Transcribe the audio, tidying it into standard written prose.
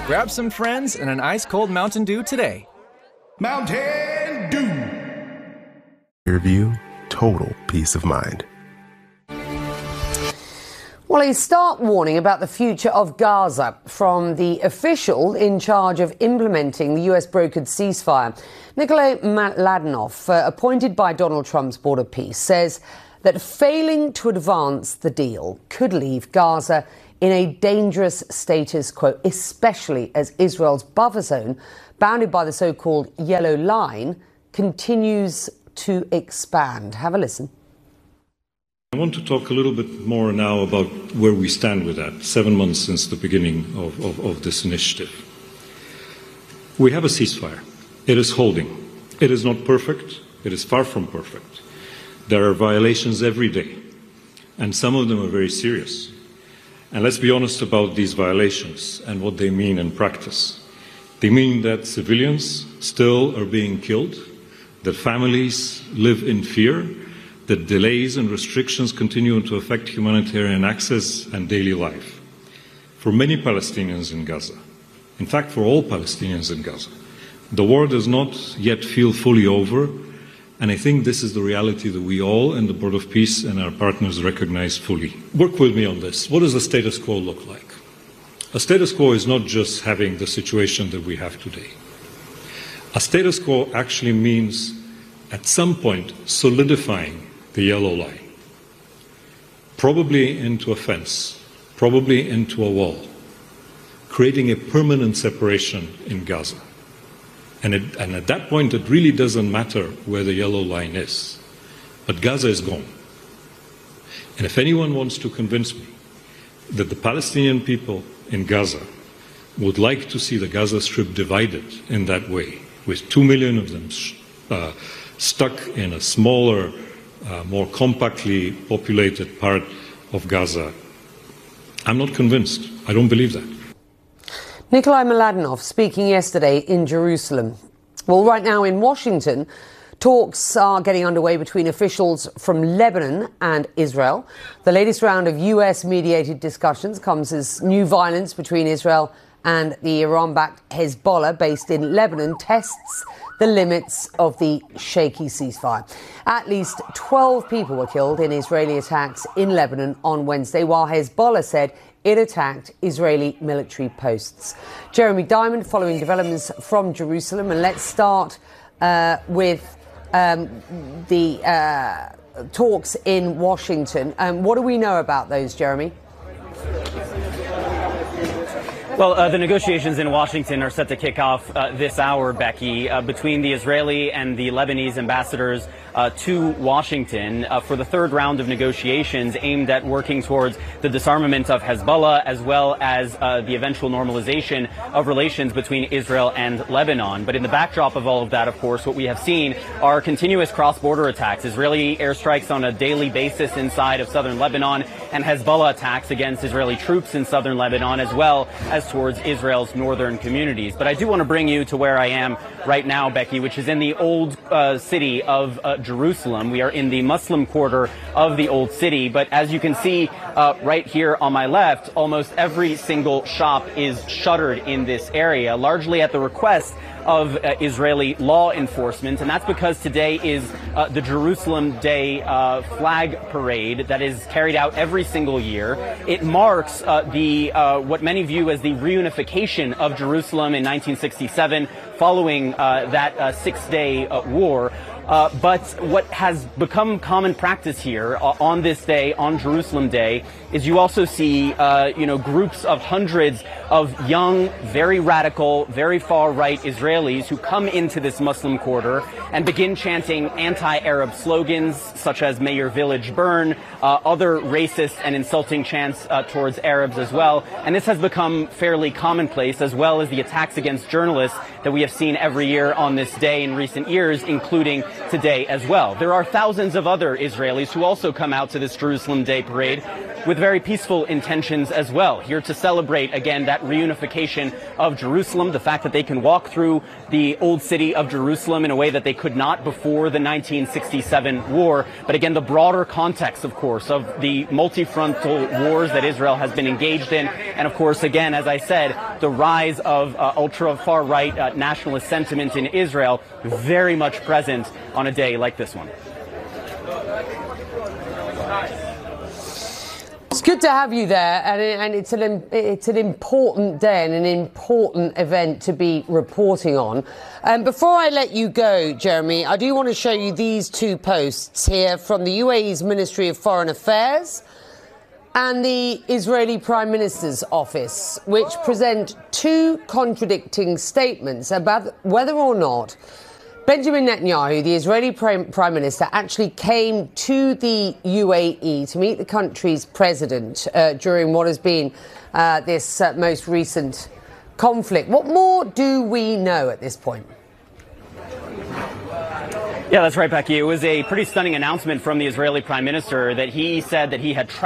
Grab some friends and an ice-cold Mountain Dew today. Mountain Dew. Review, total peace of mind. Well, a stark warning about the future of Gaza from the official in charge of implementing the US-brokered ceasefire. Nikolai Mladenov, appointed by Donald Trump's Board of Peace, says that failing to advance the deal could leave Gaza in a dangerous status quo, especially as Israel's buffer zone, bounded by the so-called Yellow Line, continues to expand. Have a listen. I want to talk a little bit more now about where we stand with that, 7 months since the beginning of this initiative. We have a ceasefire. It is holding. It is not perfect. It is far from perfect. There are violations every day, and some of them are very serious. And let's be honest about these violations and what they mean in practice. They mean that civilians still are being killed, that families live in fear, that delays and restrictions continue to affect humanitarian access and daily life. For many Palestinians in Gaza, in fact for all Palestinians in Gaza, the war does not yet feel fully over, and I think this is the reality that we all in the Board of Peace and our partners recognize fully. Work with me on this. What does the status quo look like? A status quo is not just having the situation that we have today. A status quo actually means at some point solidifying the Yellow Line, probably into a fence, probably into a wall, creating a permanent separation in Gaza. And at that point, it really doesn't matter where the Yellow Line is, but Gaza is gone. And if anyone wants to convince me that the Palestinian people in Gaza would like to see the Gaza Strip divided in that way, with 2 million of them stuck in a smaller, more compactly populated part of Gaza, I'm not convinced. I don't believe that. Nikolai Mladenov speaking yesterday in Jerusalem. Well, right now in Washington, talks are getting underway between officials from Lebanon and Israel. The latest round of US-mediated discussions comes as new violence between Israel and the Iran-backed Hezbollah, based in Lebanon, tests the limits of the shaky ceasefire. At least 12 people were killed in Israeli attacks in Lebanon on Wednesday, while Hezbollah said it attacked Israeli military posts. Jeremy Diamond following developments from Jerusalem. And let's start with the talks in Washington. What do we know about those, Jeremy? Well, the negotiations in Washington are set to kick off this hour, Becky, between the Israeli and the Lebanese ambassadors to Washington for the third round of negotiations aimed at working towards the disarmament of Hezbollah, as well as the eventual normalization of relations between Israel and Lebanon. But in the backdrop of all of that, of course, what we have seen are continuous cross-border attacks, Israeli airstrikes on a daily basis inside of southern Lebanon, and Hezbollah attacks against Israeli troops in southern Lebanon, as well as towards Israel's northern communities. But I do want to bring you to where I am right now, Becky, which is in the old city of Jerusalem. We are in the Muslim quarter of the old city. But as you can see right here on my left, almost every single shop is shuttered in this area, largely at the request of Israeli law enforcement. And that's because today is the Jerusalem Day flag parade that is carried out every single year. It marks what many view as the reunification of Jerusalem in 1967 following that six-day war. But what has become common practice here on this day, on Jerusalem Day, is you also see, groups of hundreds of young, very radical, very far-right Israelis who come into this Muslim quarter and begin chanting anti-Arab slogans such as "May your village burn," other racist and insulting chants towards Arabs as well. And this has become fairly commonplace, as well as the attacks against journalists that we have seen every year on this day in recent years, including today as well. There are thousands of other Israelis who also come out to this Jerusalem Day parade with very peaceful intentions as well, here to celebrate, again, that reunification of Jerusalem, the fact that they can walk through the old city of Jerusalem in a way that they could not before the 1967 war. But again, the broader context, of course, of the multi-frontal wars that Israel has been engaged in. And of course, again, as I said, the rise of ultra-far-right nationalist sentiment in Israel, very much present on a day like this one. It's good to have you there, and it's an important day and an important event to be reporting on. Before I let you go, Jeremy, I do want to show you these two posts here from the UAE's Ministry of Foreign Affairs and the Israeli Prime Minister's office, which present two contradicting statements about whether or not Benjamin Netanyahu, the Israeli Prime Minister, actually came to the UAE to meet the country's president during what has been this most recent conflict. What more do we know at this point? Yeah, that's right, Becky. It was a pretty stunning announcement from the Israeli Prime Minister that he said that he had